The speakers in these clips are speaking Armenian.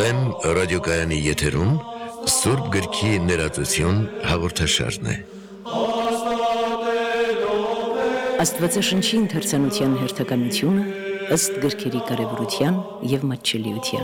Են ռադիոկայանի եթերում Սուրբ գրքի ներածություն հաղորդաշարն է։ Աստվածաշնչի ընթերցանության հերթականությունը ըստ գրքերի կարևորության եւ մատչելիության։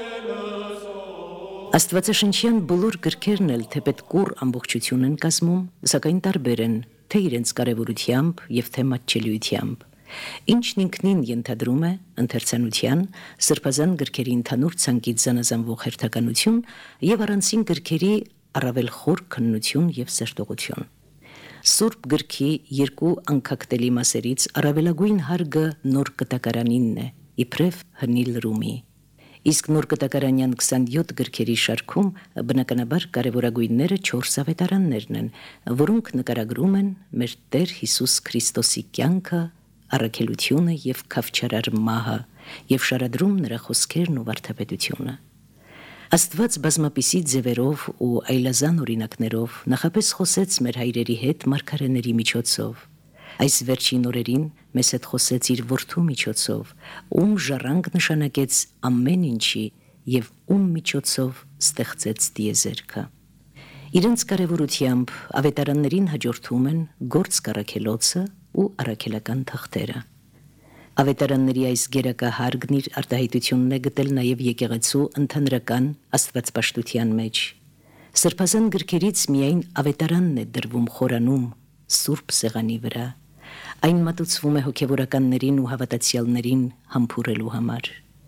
Աստվածաշնչյան բոլոր գրքերն էլ թեպետ կուռ ամբողջություն են կազմում, սակայն տարբեր են թե իրենց կարևորությամբ եւ թե մատչելիությամբ։ Ինչն ինքնին ենթադրում է ընթերցանության, սրբազան գրքերի ընդհանուր ցանկից զանազանվող հերթականություն եւ առանցին գրքերի առավել խոր քննություն եւ սերտողություն։ Սուրբ գրքի երկու անկախտելի մասերից առավելագույն հարգը նոր կտակարանինն է, իբրև հնի լրումի։ Իսկ նոր կտակարանյան 27 գրքերի շարքում բնականաբար կարևորագույնները 4 ավետարաններն են, որոնք նկարագրում են մեր Տեր Հիսուս Քրիստոսի կյանքը, առաքելությունը եւ քավչարար մահը եւ շարադրում նրա խոսքերն ու վարդապետությունը։ Աստված բազմապիսի ձևերով ու այլազան օրինակներով նախապես խոսեց մեր հայրերի հետ մարգարեների միջոցով։ Այս վերջին օրերին մեզ հետ խոսեց իր որդու միջոցով, ում ժառանգ նշանակեց ամեն ինչի եւ ում միջոցով ստեղծեց տիեզերքը։ Իրենց կարևորությամբ ավետարաններին հաջորդում են գործ առաքելոցը ու առաքելական թղթերը։ Ավետարանների այս գերակահարգն իր արտահայտությունն է գտել նաև եկեղեցու ընդհանրական աստվածպաշտության մեջ։ Սրբազան գրքերից միայն ավետարանն է դրվում խորանում սուրբ սեղանի վրա։ Այն մատուցվում է հոգևորականներին ու հավատացյալներին համբուրելու համար։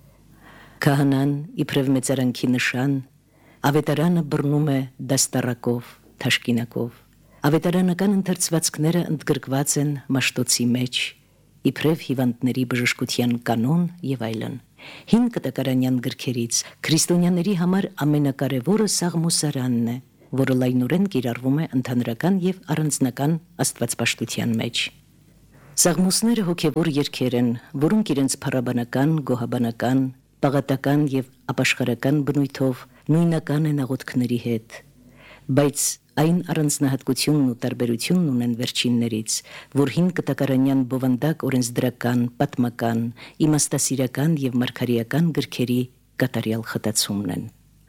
Քահանան իբրև մեծարանքի նշան, ավետարանը բռնում է դաստառակով, թաշկինակով։ Ավետարանական ընթերցվածքները ընդգրկված են մաշտոցի մեջ, իբրև հիվանդների բժշկության կանոն եւ այլն։ Հին կտակարանյան գրքերից քրիստոնյաների համար ամենակարևորը Սաղմոսարանն է, որը լայնորեն կիրառվում է ընդհանրական եւ առանձնական աստվածպաշտության մեջ։ Սաղմոսները հոգևոր երգեր են, որոնք իրենց փառաբանական, գոհաբանական, պաղատական եւ ապաշխարական բնույթով նույնական են աղոթքների հետ, բայց այն առանձնահատկությունն ու տարբերությունն ունեն վերջիններից, որ հին կտակարանյան բովանդակ օրենսդրական, պատմական, իմաստասիրական եւ մարգարեական գրքերի կատարյալ խտացումն են։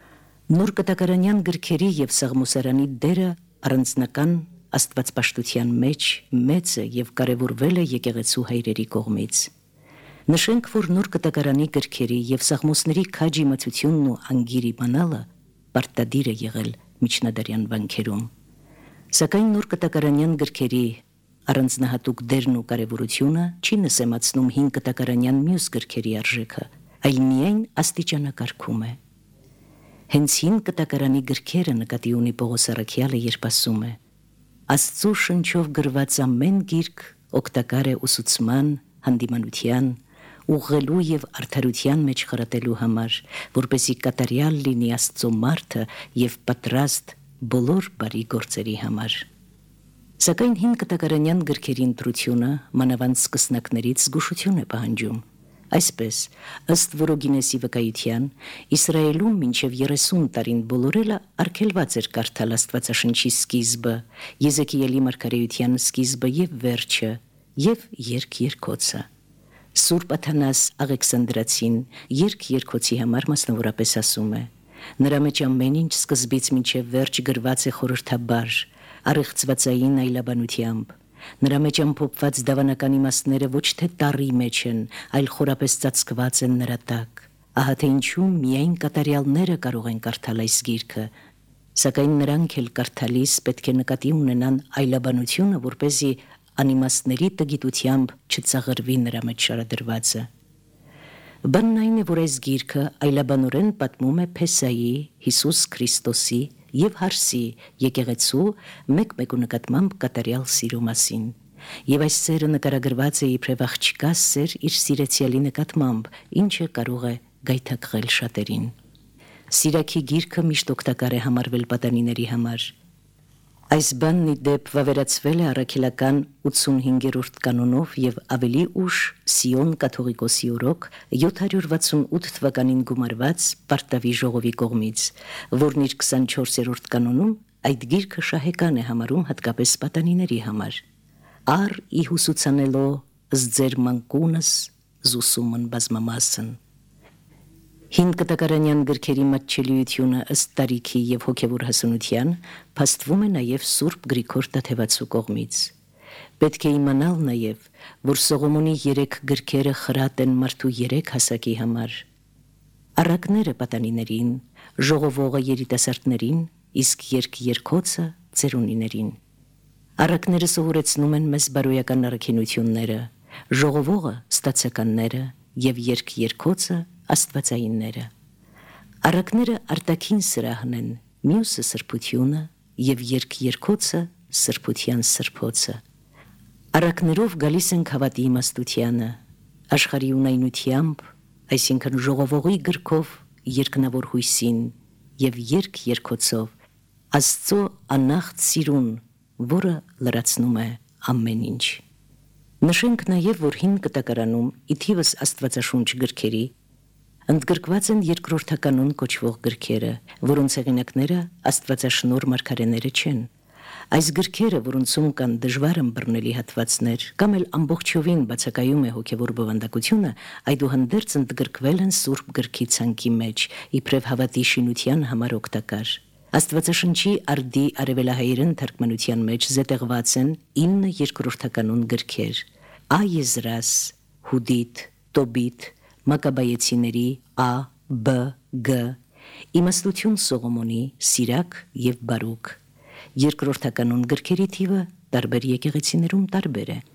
Նոր կտակարանյան գրքերի եւ Սաղմոսարանի դերը առանձնական աստվածպաշտության մեջ մեծ է եւ կարեւորվել է եկեղեցու հայրերի կողմից։ Նշենք, որ նոր կտակարանի գրքերի եւ Սաղմոսների քաջի մացությունն ու անգիրի բանալը պարտադիր է եղել միջնադարյան վանքերում։ Սակայն նոր կտակարանյան գրքերի առանձնահատուկ դերն ու կարևորությունը չի նսեմացնում հին կտակարանյան մյուս գրքերի արժեքը, այլ միայն աստիճանակարգում է։ Հենց հին կտակարանի գրքերը նկատի ունի Պողոս առաքյալը, երբ ասում է. Աստծու շնչով գրված ամեն գիրք օգտակար է ուսուցման, հանդիմանության, ուղղելու եւ արդարության մեջ խրատելու համար, որպեսզի կատարյալ լինի Աստծո մարդը եւ պատրաստ բոլոր բարի գործերի համար։ Սակայն հին կտակարանյան գրքերի ընտրությունը մանավանդ սկսնակներից զգուշություն է պահանջում։ Այսպես, ըստ Որոգինեսի վկայության, Իսրայելում մինչև 30 տարին բոլորելը արգելված էր կարդալ Աստվածաշնչի սկիզբը, Եզեկիելի մարգարեության սկիզբը եւ վերջը, եւ երգ-երկոցը։ Սուրբ Աթանաս Աղեքսանդրացին երգ-երկոցի համար մասնավորապես ասում է. նրա մեջ ամեն ինչ սկզբից մինչև վերջ գրված է խորհրդաբար, առեղծվածային այլաբանությամբ։ Նրա մեջ ամփոփված դավանական իմաստները ոչ թե տառի մեջ են, այլ խորապես ծածկված են նրա տակ։ Ահա թե ինչու միայն կատարյալները կարող են կարդալ այս գիրքը, սակայն նրանք էլ կարդալիս պետք է նկատի ունենան այլաբանությունը, որպեսզի անիմաստների տգիտությամբ չծաղրվի նրա մեջ շարադրվածը։ Բանն այն է, որ այս գիրքը այլաբանորեն պատմում է Փեսայի, Հիսուս Քրիստոսի եւ Հարսի եկեղեցու մեկ-մեկու նկատմամբ կատարյալ սիրո մասին։ Եվ այս սերը նկարագրված է իբրև աղջկա սեր իր սիրեցյալի նկատմամբ, ինչը կարող է գայթակղել շատերին։ Սիրակի գիրքը միշտ օգտակար է համարվել պատանիների համար։ Այս բանն ի դեպ վավերացվել է առաքելական 85-րդ կանոնով եւ ավելի ուշ Սիոն կաթողիկոսի օրոք 768 թվականին գումարված Պարտավի ժողովի կողմից, որն իր 24-րդ կանոնում այդ գիրքը շահեկան է համարում հատկապես պատանիների համար։ Ար ի հուսուցանելով ըստ ձեր մանկունս զուսումն բազմամասն։ Հին կտակարանյան գրքերի մատչելիությունը ըստ տարիքի եւ հոգեվոր հասունության փաստվում է նաեւ Սուրբ Գրիգոր Տաթևացու կողմից։ Պետք է իմանալ նաեւ, որ Սողոմոնի 3 գրքերը խրատ են մարդու 3 հասակի համար։ Առակները պատանիներին, ժողովողը երիտասարդներին, իսկ երկրոցը ծերունիներին։ Առակները սովորեցնում են մեզ բարոյական առաքինությունները, ժողովողը ստացականները եւ երկրոցը աստվածայինները։ Առակները արտաքին սրահն են, մյուսը սրբությունը եւ երկրոցը սրբության սրբոցը։ Առակներով գալիս են հավատի իմաստությանը, աշխարհի ունայնությամբ, այսինքն ժողովողի գրքով երկնավոր հույսին եւ երկրոցով Աստծո անախտ սիրուն, որը լրացնում է ամեն ինչ։ Նշենք նաեւ, որ հին կտակարանում ի թիվս Աստվածաշունչ գրքերի ընդգրկված են երկրորդականոն կոչվող գրքերը, որոնց հեղինակները Աստվածաշնորհ մարգարեները չեն։ Այս գրքերը, որոնցում կան դժվար ըմբռնելի հատվածներ, կամ էլ ամբողջովին բացակայում է հոգևոր բովանդակությունը, այդուհանդերձ ընդգրկվել են Սուրբ գրքի ցանկի մեջ, իբրև հավատի շինության համար օգտակար։ Աստվածաշնչի արդի արևելահայերեն թարգմանության մեջ զետեղված են 9 երկրորդականոն գրքեր՝ Այեզրաս, Հուդիթ, Տոբիթ, Մակաբայեցիների Ա, Բ, Գ, Իմաստություն Սողոմոնի, Սիրակ եւ Բարուք։ Երկրորդականոն գրքերի թիվը տարբեր եկեղեցիներում տարբեր է։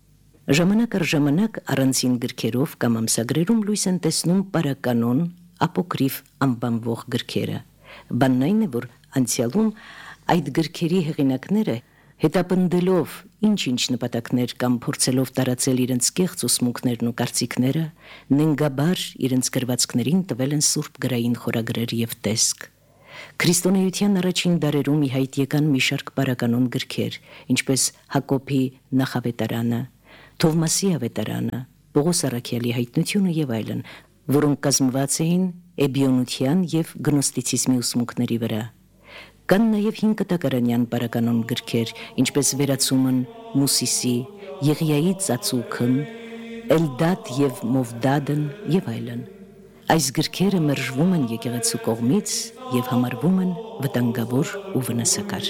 Ժամանակ առ ժամանակ առանձին գրքերով կամ ամսագրերում լույս են տեսնում պարականոն, ապոկրիֆ անբանվող գրքերը։ Բանն այն է, որ անցյալում այդ գրքերի հեղինակները հետապնդելով ինչ-ինչ նպատակներ կամ փորձելով տարածել իրենց կեղծ ուսմունքներն ու կարծիքները, նենգաբար իրենց գրվածքներին տվել են սուրբ գրային խորագրեր եւ տեսք։ Քրիստոնեության առաջին դարերում ի հայտ եկան մի շարք պարականոն գրքեր, ինչպես Հակոբի նախավետարանը, Թովմասի ավետարանը, Պողոս առաքյալի հայտնությունը եւ այլն, որոնք կազմված էին էբիոնության եւ գնոստիցիզմի ուսմունքների վրա։ Կան նաեւ հին կտակարանյան պարականոն գրքեր, ինչպես Վերացումն, Մուսիսի, Եղիայի ծածուկն, Էլդադ եւ Մովդադն եւ այլն։ Այս գրքերը մերժվում են եկեղեցու կողմից եւ համարվում են վտանգավոր ու վնասակար։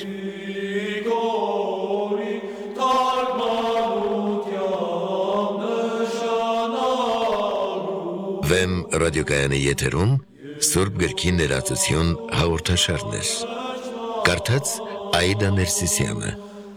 Վեմ ռադիոկայանի եթերում Սուրբ գրքի ներածություն հաղորդաշարներ։ Կարդաց Աիդա Ներսիսյանը։